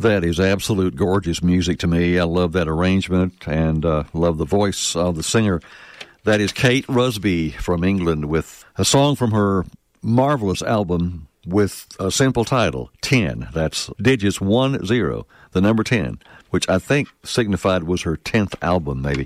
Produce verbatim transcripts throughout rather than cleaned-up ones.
That is absolute gorgeous music to me. I love that arrangement and uh, love the voice of the singer. That is Kate Rusby from England with a song from her marvelous album with a simple title, ten. That's digits one, zero, the number ten, which I think signified was her tenth album, maybe.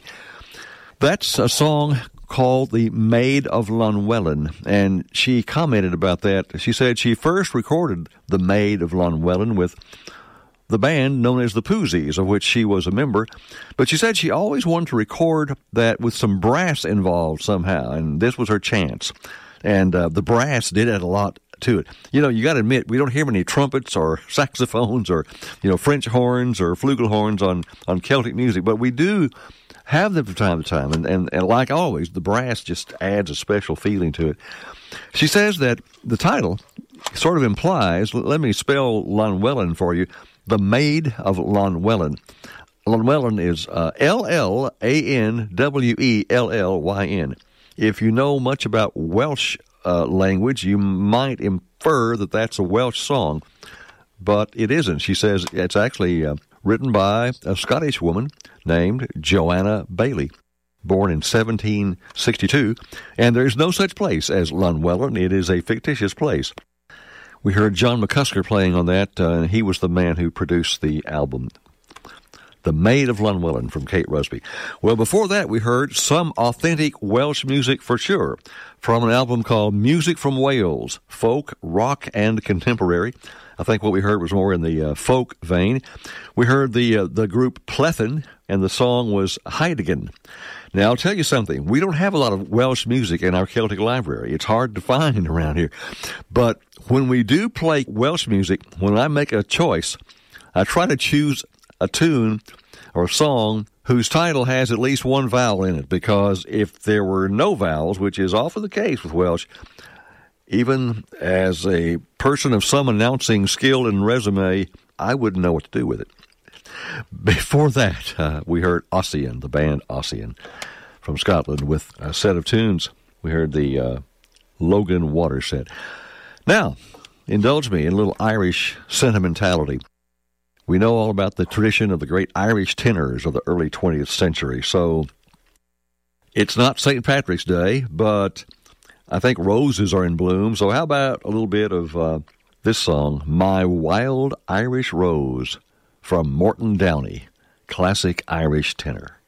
That's a song called The Maid of Llanwellyn, and she commented about that. She said she first recorded The Maid of Llanwellyn with the band known as the Poozies, of which she was a member, but she said she always wanted to record that with some brass involved somehow, and this was her chance. And uh, the brass did add a lot to it. You know, you got to admit, we don't hear many trumpets or saxophones or, you know, French horns or flugelhorns on, on Celtic music, but we do have them from time to time, and, and, and like always, the brass just adds a special feeling to it. She says that the title sort of implies, let me spell Llanwellyn for you, The Maid of Llanwellyn. Llanwellyn is uh, L L A N W E L L Y N. If you know much about Welsh uh, language, you might infer that that's a Welsh song, but it isn't. She says it's actually uh, written by a Scottish woman named Joanna Bailey, born in seventeen sixty-two, and there's no such place as Llanwellyn. It is a fictitious place. We heard John McCusker playing on that, uh, and he was the man who produced the album, The Maid of Llanwellyn from Kate Rusby. Well, before that, we heard some authentic Welsh music for sure, from an album called Music from Wales, Folk, Rock, and Contemporary. I think what we heard was more in the uh, folk vein. We heard the uh, the group Plethen, and the song was Heidigan. Now, I'll tell you something. We don't have a lot of Welsh music in our Celtic library. It's hard to find around here. But when we do play Welsh music, when I make a choice, I try to choose a tune or a song whose title has at least one vowel in it, because if there were no vowels, which is often the case with Welsh, even as a person of some announcing skill and resume, I wouldn't know what to do with it. Before that, uh, we heard Ossian, the band Ossian from Scotland, with a set of tunes. We heard the uh, Logan Water set. Now, indulge me in a little Irish sentimentality. We know all about the tradition of the great Irish tenors of the early twentieth century, so it's not Saint Patrick's Day, but I think roses are in bloom, so how about a little bit of uh, this song, My Wild Irish Rose, from Morton Downey, classic Irish tenor.